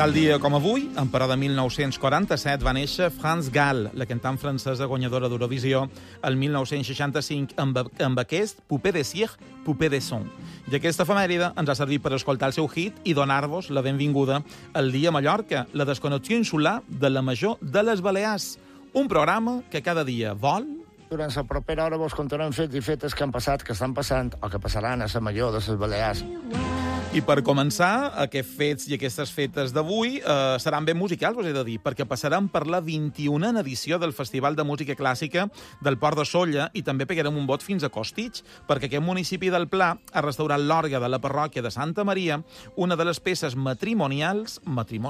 Tal dia com avui, en però de 1947, va néixer Franz Gall, la cantant francesa guanyadora d'Eurovisió, el 1965, amb aquest Poupée de cire, Poupée de son. I aquesta efemèride ens ha servit per escoltar el seu hit i donar-vos la benvinguda al dia a Mallorca, la desconnexió insular de la Major de les Balears. Un programa que cada dia vol... Durant la propera hora vos contarem fets i fetes que han passat, que estan passant o que passaran a la Major de les Balears. I per començar, aquests fets i aquestes fetes d'avui seran ben musicals, us he de dir, perquè passaran per la 21a edició del Festival de Música Clàssica del Port de Sóller i també pegarem un bot fins a Costitx, perquè aquest municipi del Pla ha restaurat l'orgue de la parròquia de Santa Maria, una de les peces patrimonials,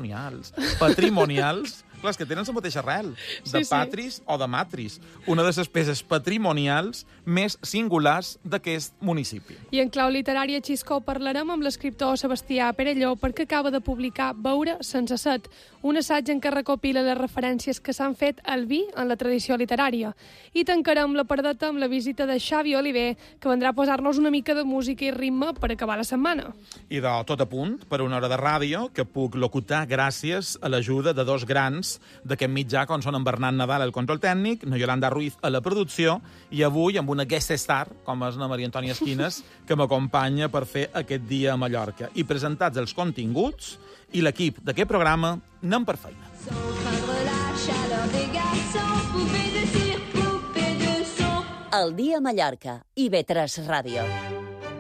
clar, que tenen la mateixa arrel, de patris o de matris, una de les peces patrimonials més singulars d'aquest municipi. I en clau literària, Xisco, parlarem amb l'escriptor Sebastià Perelló perquè acaba de publicar Beure sense set, un assaig en què recopila les referències que s'han fet al vi en la tradició literària. I tancarem la pardeta amb la visita de Xavi Oliver, que vendrà a posar-nos una mica de música i ritme per acabar la setmana. I de tot a punt per una hora de ràdio que puc locutar gràcies a l'ajuda de dos grans d'aquest mitjà, com són en Bernat Nadal al control tècnic, na Yolanda Ruiz a la producció, i avui amb una guest star, com és la Maria Antònia Esquines, que m'acompanya per fer aquest dia a Mallorca. I presentats els continguts i l'equip d'aquest programa, anem per feina. El dia a Mallorca, IB3 Ràdio.